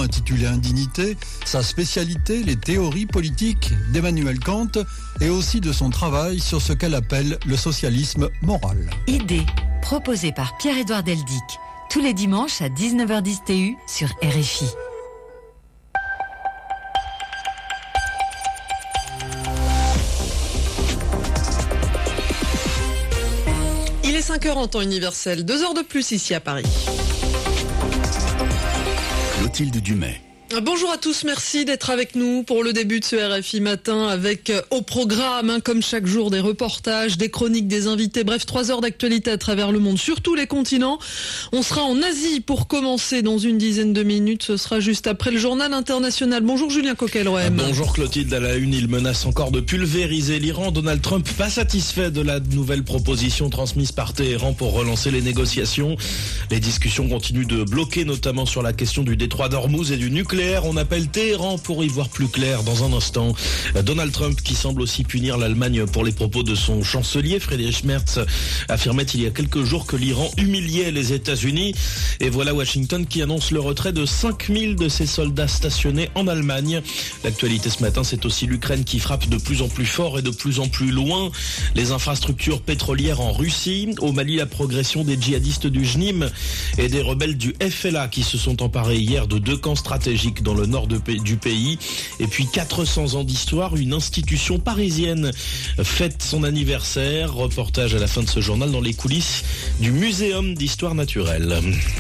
intitulé Indignité, sa spécialité, les théories politiques d'Emmanuel Kant et aussi de son travail sur ce qu'elle appelle le socialisme moral. Idée, proposée par Pierre-Édouard Deldic, tous les dimanches à 19h10 TU sur RFI. Il est 5h en temps universel, 2 heures de plus ici à Paris. Clotilde Dumais. Bonjour à tous, merci d'être avec nous pour le début de ce RFI Matin avec au programme, comme chaque jour, des reportages, des chroniques, des invités, bref, 3 heures d'actualité à travers le monde, sur tous les continents. On sera en Asie pour commencer dans une dizaine de minutes, ce sera juste après le journal international. Bonjour Julien Coquel-Roem. Bonjour Clotilde, à la une, il menace encore de pulvériser l'Iran. Donald Trump pas satisfait de la nouvelle proposition transmise par Téhéran pour relancer les négociations. Les discussions continuent de bloquer, notamment sur la question du détroit d'Ormuz et du nucléaire. On appelle Téhéran pour y voir plus clair dans un instant. Donald Trump qui semble aussi punir l'Allemagne pour les propos de son chancelier. Friedrich Merz affirmait il y a quelques jours que l'Iran humiliait les États-Unis. Et voilà Washington qui annonce le retrait de 5000 de ses soldats stationnés en Allemagne. L'actualité ce matin, c'est aussi l'Ukraine qui frappe de plus en plus fort et de plus en plus loin les infrastructures pétrolières en Russie. Au Mali, la progression des djihadistes du JNIM et des rebelles du FLA qui se sont emparés hier de 2 camps stratégiques dans le nord du pays. Et puis 400 ans d'histoire, une institution parisienne fête son anniversaire. Reportage à la fin de ce journal dans les coulisses du Muséum d'Histoire Naturelle.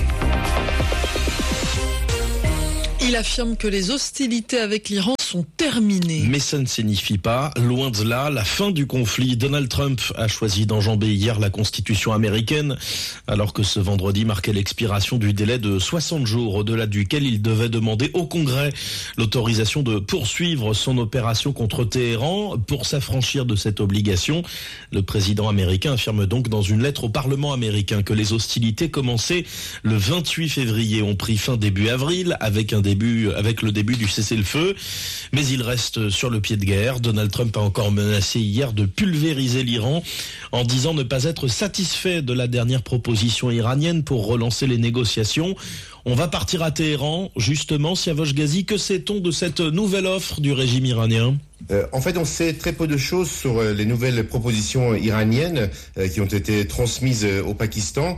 Il affirme que les hostilités avec l'Iran sont terminées. Mais ça ne signifie pas, loin de là, la fin du conflit. Donald Trump a choisi d'enjamber hier la Constitution américaine, alors que ce vendredi marquait l'expiration du délai de 60 jours, au-delà duquel il devait demander au Congrès l'autorisation de poursuivre son opération contre Téhéran. Pour s'affranchir de cette obligation, le président américain affirme donc dans une lettre au Parlement américain que les hostilités commencées le 28 février ont pris fin début avril avec le début du cessez-le-feu. Mais il reste sur le pied de guerre. Donald Trump a encore menacé hier de pulvériser l'Iran en disant ne pas être satisfait de la dernière proposition iranienne pour relancer les négociations. On va partir à Téhéran, justement. Siavash Ghazi, que sait-on de cette nouvelle offre du régime iranien ? En fait, on sait très peu de choses sur les nouvelles propositions iraniennes qui ont été transmises au Pakistan,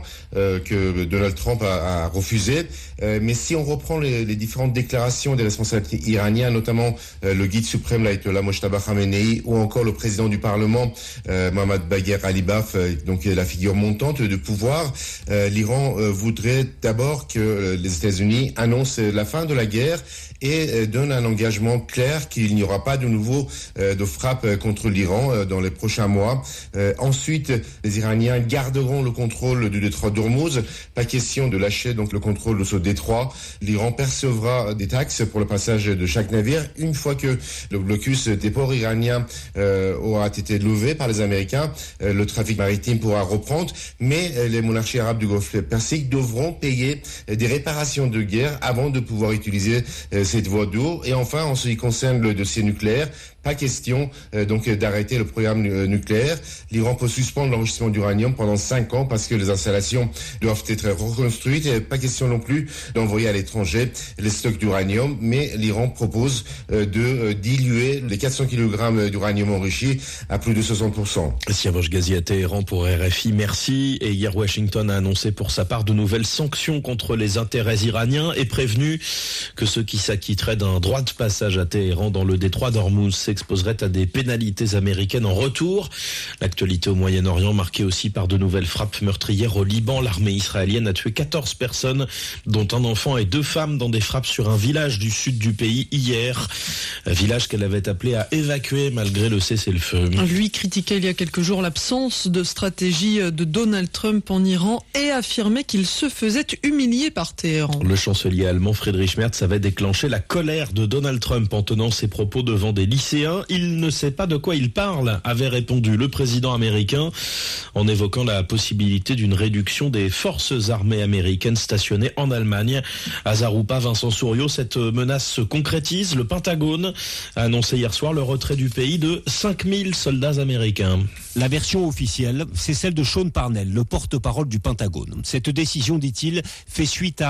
que Donald Trump a refusé. Mais si on reprend les différentes déclarations des responsables iraniens, notamment le guide suprême, l'ayatollah Mojtaba Khamenei, ou encore le président du Parlement, Mohammad Bagher Ghalibaf, donc la figure montante de pouvoir, l'Iran voudrait d'abord que les États-Unis annoncent la fin de la guerre et donnent un engagement clair qu'il n'y aura pas de nouveau de frappe contre l'Iran dans les prochains mois. Ensuite, les Iraniens garderont le contrôle du détroit d'Ormuz. Pas question de lâcher donc le contrôle de ce détroit. L'Iran percevra des taxes pour le passage de chaque navire une fois que le blocus des ports iraniens aura été levé par les Américains. Le trafic maritime pourra reprendre, mais les monarchies arabes du Golfe Persique devront payer des réparations de guerre avant de pouvoir utiliser cette voie d'eau. Et enfin, en ce qui concerne le dossier nucléaire, pas question donc d'arrêter le programme nucléaire. L'Iran peut suspendre l'enrichissement d'uranium pendant 5 ans parce que les installations doivent être reconstruites. Et pas question non plus d'envoyer à l'étranger les stocks d'uranium. Mais l'Iran propose de diluer les 400 kg d'uranium enrichi à plus de 60%. Siavash Ghazi à Téhéran pour RFI, merci. Et hier, Washington a annoncé pour sa part de nouvelles sanctions contre les intérêts iraniens et prévenu que ceux qui s'acquitteraient d'un droit de passage à Téhéran dans le détroit d'Ormuz s'exposerait à des pénalités américaines en retour. L'actualité au Moyen-Orient marquée aussi par de nouvelles frappes meurtrières au Liban. L'armée israélienne a tué 14 personnes, dont un enfant et 2 femmes dans des frappes sur un village du sud du pays hier. Un village qu'elle avait appelé à évacuer malgré le cessez-le-feu. Lui critiquait il y a quelques jours l'absence de stratégie de Donald Trump en Iran et affirmait qu'il se faisait humilier par Téhéran. Le chancelier allemand Friedrich Merz avait déclenché la colère de Donald Trump en tenant ses propos devant des lycéens. Il ne sait pas de quoi il parle, avait répondu le président américain en évoquant la possibilité d'une réduction des forces armées américaines stationnées en Allemagne. Hasard ou pas, Vincent Souriau, cette menace se concrétise. Le Pentagone a annoncé hier soir le retrait du pays de 5000 soldats américains. La version officielle, c'est celle de Sean Parnell, le porte-parole du Pentagone. Cette décision, dit-il, fait suite à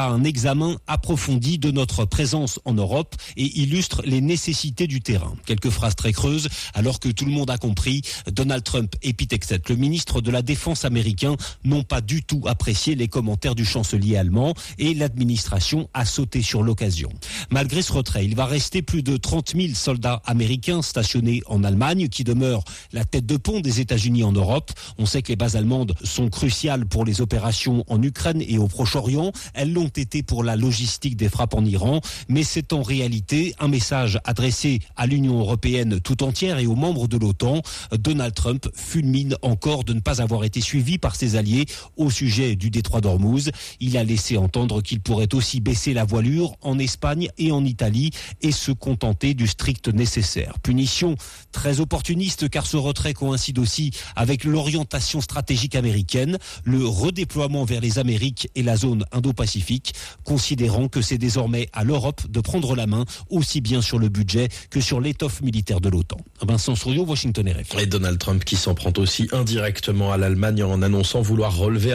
à un examen approfondi de notre présence en Europe et illustre les nécessités du terrain. Quelques phrases très creuses, alors que tout le monde a compris, Donald Trump et Pete Hegseth, le ministre de la Défense américain, n'ont pas du tout apprécié les commentaires du chancelier allemand et l'administration a sauté sur l'occasion. Malgré ce retrait, il va rester plus de 30 000 soldats américains stationnés en Allemagne, qui demeure la tête de pont des États-Unis en Europe. On sait que les bases allemandes sont cruciales pour les opérations en Ukraine et au Proche-Orient. Elles l'ont été pour la logistique des frappes en Iran, mais c'est en réalité un message adressé à l'Union européenne tout entière et aux membres de l'OTAN. Donald Trump fulmine encore de ne pas avoir été suivi par ses alliés au sujet du détroit d'Ormuz. Il a laissé entendre qu'il pourrait aussi baisser la voilure en Espagne et en Italie et se contenter du strict nécessaire. Punition très opportuniste car ce retrait coïncide aussi avec l'orientation stratégique américaine, le redéploiement vers les Amériques et la zone Indo-Pacifique, considérant que c'est désormais à l'Europe de prendre la main aussi bien sur le budget que sur l'étoffe militaire de l'OTAN. Vincent Souriau, Washington RFI. Et Donald Trump qui s'en prend aussi indirectement à l'Allemagne en annonçant vouloir relever à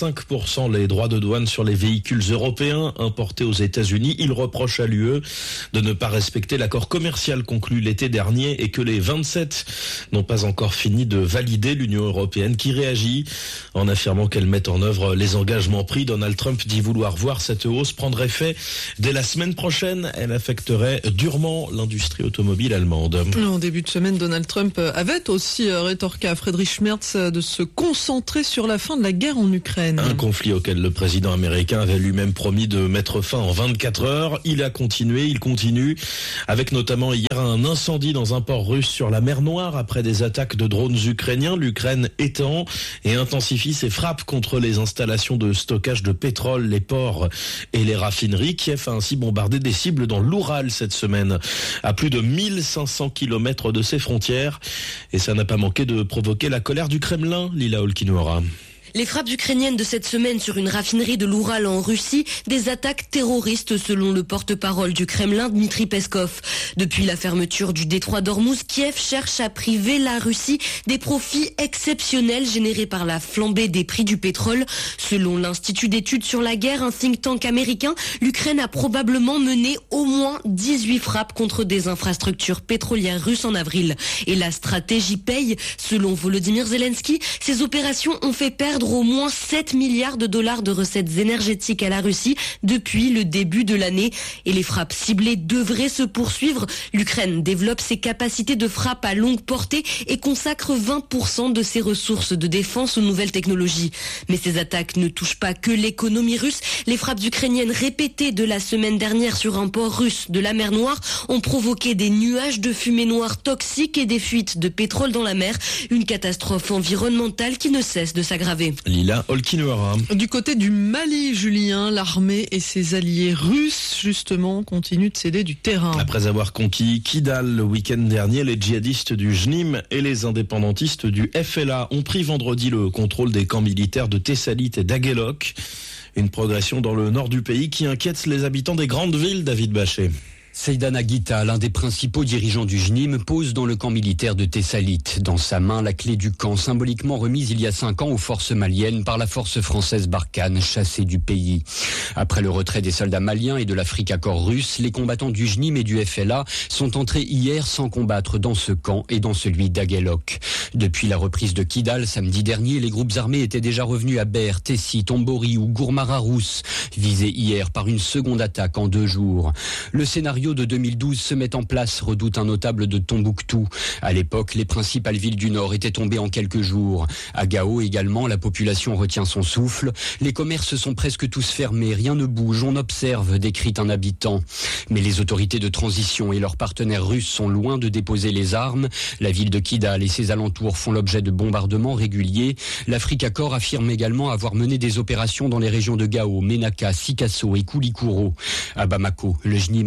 25% les droits de douane sur les véhicules européens importés aux États-Unis. Il reproche à l'UE de ne pas respecter l'accord commercial conclu l'été dernier et que les 27 n'ont pas encore fini de valider. L'Union européenne qui réagit en affirmant qu'elle met en œuvre les engagements pris. Donald Trump dit vouloir voir cette hausse prendre effet dès la semaine prochaine. Elle affecterait durement l'industrie automobile allemande. En début de semaine, Donald Trump avait aussi rétorqué à Friedrich Merz de se concentrer sur la fin de la guerre en Ukraine. Un conflit auquel le président américain avait lui-même promis de mettre fin en 24 heures. Il continue, avec notamment hier un incendie dans un port russe sur la mer Noire après des attaques de drones ukrainiens. L'Ukraine étend et intensifie ses frappes contre les installations de stockage de pétrole, les ports et les raffineries. Kiev a ainsi bombardé des cibles dans l'Oural cette semaine, à plus de 1500 km de ses frontières. Et ça n'a pas manqué de provoquer la colère du Kremlin, Lila Olkinuora. Les frappes ukrainiennes de cette semaine sur une raffinerie de l'Oural en Russie, des attaques terroristes selon le porte-parole du Kremlin, Dmitri Peskov. Depuis la fermeture du détroit d'Ormuz, Kiev cherche à priver la Russie des profits exceptionnels générés par la flambée des prix du pétrole. Selon l'Institut d'études sur la guerre, un think tank américain, l'Ukraine a probablement mené au moins 18 frappes contre des infrastructures pétrolières russes en avril. Et la stratégie paye. Selon Volodymyr Zelensky, ces opérations ont fait perdre au moins 7 milliards de dollars de recettes énergétiques à la Russie depuis le début de l'année. Et les frappes ciblées devraient se poursuivre. L'Ukraine développe ses capacités de frappe à longue portée et consacre 20% de ses ressources de défense aux nouvelles technologies. Mais ces attaques ne touchent pas que l'économie russe. Les frappes ukrainiennes répétées de la semaine dernière sur un port russe de la mer Noire ont provoqué des nuages de fumée noire toxique et des fuites de pétrole dans la mer. Une catastrophe environnementale qui ne cesse de s'aggraver. Lila Olkinuora. Du côté du Mali, Julien, l'armée et ses alliés russes, justement, continuent de céder du terrain. Après avoir conquis Kidal le week-end dernier, les djihadistes du JNIM et les indépendantistes du FLA ont pris vendredi le contrôle des camps militaires de Tessalit et d'Aguelok. Une progression dans le nord du pays qui inquiète les habitants des grandes villes, David Bachet. Seydana Aguita, l'un des principaux dirigeants du JNIM, pose dans le camp militaire de Tessalit. Dans sa main, la clé du camp, symboliquement remise il y a 5 ans aux forces maliennes par la force française Barkhane, chassée du pays. Après le retrait des soldats maliens et de l'Afrique Corps russe, les combattants du JNIM et du FLA sont entrés hier sans combattre dans ce camp et dans celui d'Aguelok. Depuis la reprise de Kidal samedi dernier, les groupes armés étaient déjà revenus à Ber, Tessit, Tombori ou Gourmara-Rousse, visés hier par une seconde attaque en 2 jours. Le scénario de 2012 se met en place, redoute un notable de Tombouctou. À l'époque, les principales villes du Nord étaient tombées en quelques jours. À Gao également, la population retient son souffle. Les commerces sont presque tous fermés, rien ne bouge, on observe, décrit un habitant. Mais les autorités de transition et leurs partenaires russes sont loin de déposer les armes. La ville de Kidal et ses alentours font l'objet de bombardements réguliers. L'Afrique Corps affirme également avoir mené des opérations dans les régions de Gao, Ménaka, Sikasso et Koulikoro. À Bamako, le JNIM met progressivement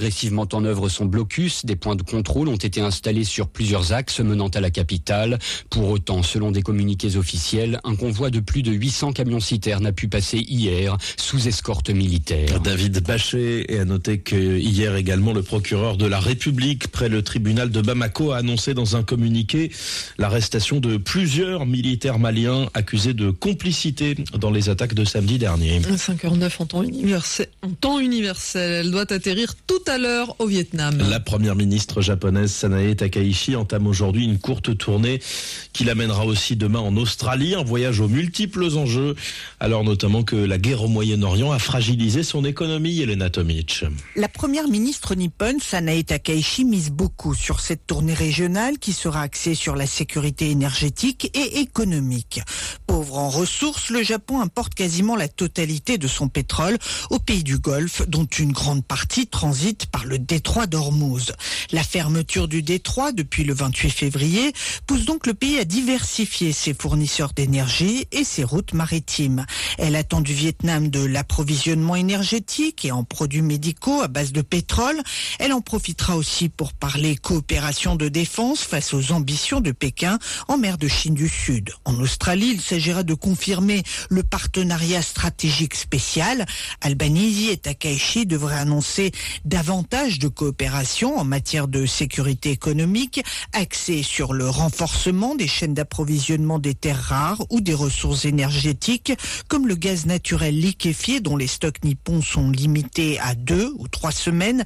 progressivement en œuvre son blocus. Des points de contrôle ont été installés sur plusieurs axes menant à la capitale. Pour autant, selon des communiqués officiels, un convoi de plus de 800 camions-citernes a pu passer hier sous escorte militaire. David Bachet, et à noter que hier également le procureur de la République près le tribunal de Bamako a annoncé dans un communiqué l'arrestation de plusieurs militaires maliens accusés de complicité dans les attaques de samedi dernier. 5h09 en temps universel. Elle doit atterrir tout à l'heure au Vietnam. La première ministre japonaise Sanae Takaichi entame aujourd'hui une courte tournée qui l'amènera aussi demain en Australie. Un voyage aux multiples enjeux, alors notamment que la guerre au Moyen-Orient a fragilisé son économie. Elena Tomic. La première ministre nippone Sanae Takaichi mise beaucoup sur cette tournée régionale qui sera axée sur la sécurité énergétique et économique. Pauvre en ressources, le Japon importe quasiment la totalité de son pétrole aux pays du Golfe, dont une grande partie transite par le détroit d'Ormuz. La fermeture du détroit depuis le 28 février pousse donc le pays à diversifier ses fournisseurs d'énergie et ses routes maritimes. Elle attend du Vietnam de l'approvisionnement énergétique et en produits médicaux à base de pétrole. Elle en profitera aussi pour parler coopération de défense face aux ambitions de Pékin en mer de Chine du Sud. En Australie, il s'agira de confirmer le partenariat stratégique spécial. Albanese et Takaichi devraient annoncer davantage de coopération en matière de sécurité économique, axée sur le renforcement des chaînes d'approvisionnement des terres rares ou des ressources énergétiques, comme le gaz naturel liquéfié dont les stocks nippons sont limités à 2 ou 3 semaines.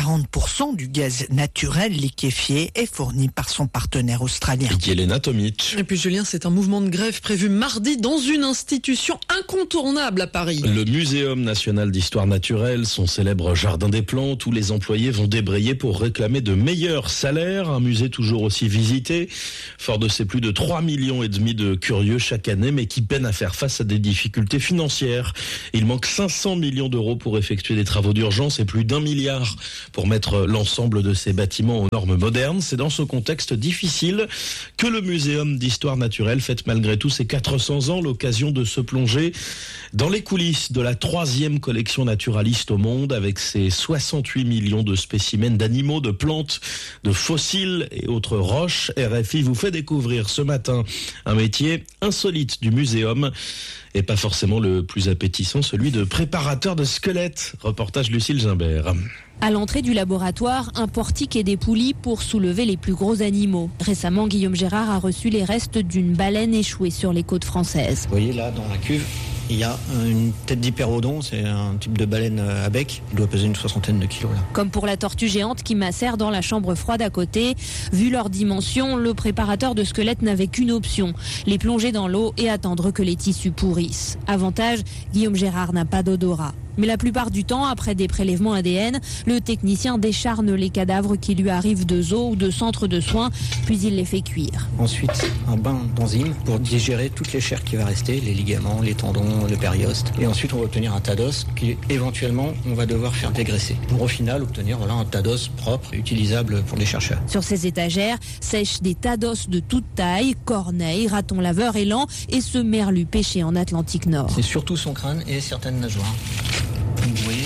40% du gaz naturel liquéfié est fourni par son partenaire australien. Elena Tomic. Et puis Julien, c'est un mouvement de grève prévu mardi dans une institution incontournable à Paris. Le Muséum national d'histoire naturelle, son célèbre jardin des plantes où les employés vont débrayer pour réclamer de meilleurs salaires. Un musée toujours aussi visité, fort de ses plus de 3,5 millions de curieux chaque année, mais qui peine à faire face à des difficultés financières. Il manque 500 millions d'euros pour effectuer des travaux d'urgence et plus d'1 milliard pour mettre l'ensemble de ces bâtiments aux normes modernes. C'est dans ce contexte difficile que le Muséum d'histoire naturelle fête malgré tout ses 400 ans, l'occasion de se plonger dans les coulisses de la 3e collection naturaliste au monde avec ses 68 millions de spécimens d'animaux, de plantes, de fossiles et autres roches. RFI vous fait découvrir ce matin un métier insolite du muséum et pas forcément le plus appétissant, celui de préparateur de squelettes. Reportage Lucille Gimbert. À l'entrée du laboratoire, un portique et des poulies pour soulever les plus gros animaux. Récemment, Guillaume Gérard a reçu les restes d'une baleine échouée sur les côtes françaises. Vous voyez là, dans la cuve, il y a une tête d'hyperodon, c'est un type de baleine à bec. Il doit peser une 60aine de kilos là. Comme pour la tortue géante qui macère dans la chambre froide à côté. Vu leur dimension, le préparateur de squelettes n'avait qu'une option, les plonger dans l'eau et attendre que les tissus pourrissent. Avantage, Guillaume Gérard n'a pas d'odorat. Mais la plupart du temps, après des prélèvements ADN, le technicien décharne les cadavres qui lui arrivent de zoos ou de centres de soins, puis il les fait cuire. Ensuite, un bain d'enzymes pour digérer toutes les chairs qui va rester, les ligaments, les tendons, le périoste. Et ensuite, on va obtenir un tas d'os qui, éventuellement, on va devoir faire dégraisser. Pour au final obtenir un tas d'os propre et utilisable pour les chercheurs. Sur ces étagères sèchent des tas d'os de toute taille, corneilles, ratons laveurs, élans et ce merlu pêché en Atlantique Nord. C'est surtout son crâne et certaines nageoires. Vous voyez,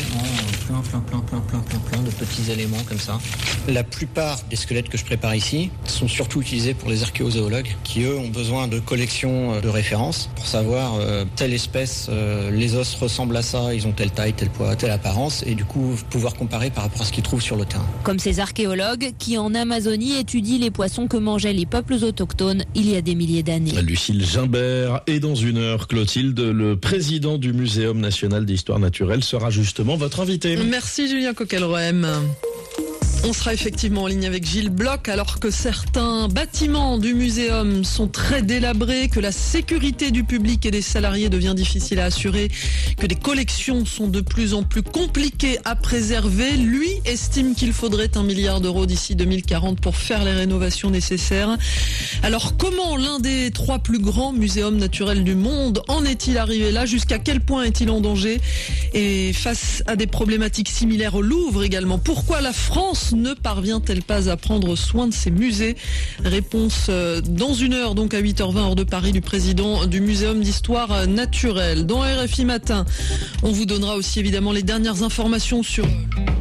plein de petits éléments comme ça. La plupart des squelettes que je prépare ici sont surtout utilisés pour les archéozoologues qui, eux, ont besoin de collections de références pour savoir telle espèce, les os ressemblent à ça, ils ont telle taille, tel poids, telle apparence et du coup pouvoir comparer par rapport à ce qu'ils trouvent sur le terrain. Comme ces archéologues qui, en Amazonie, étudient les poissons que mangeaient les peuples autochtones il y a des milliers d'années. Lucille Gimbert. Et dans une heure, Clotilde, le président du Muséum national d'histoire naturelle, sera justement votre invité. Merci Julien Coquelroem. On sera effectivement en ligne avec Gilles Bloch alors que certains bâtiments du muséum sont très délabrés, que la sécurité du public et des salariés devient difficile à assurer, que les collections sont de plus en plus compliquées à préserver. Lui estime qu'il faudrait 1 milliard d'euros d'ici 2040 pour faire les rénovations nécessaires. Alors comment l'un des 3 plus grands muséums naturels du monde en est-il arrivé là? Jusqu'à quel point est-il en danger? Et face à des problématiques similaires au Louvre également, pourquoi la France ne parvient-elle pas à prendre soin de ses musées? Réponse dans une heure, donc à 8h20 heure de Paris, du président du Muséum d'histoire naturelle. Dans RFI Matin, on vous donnera aussi évidemment les dernières informations sur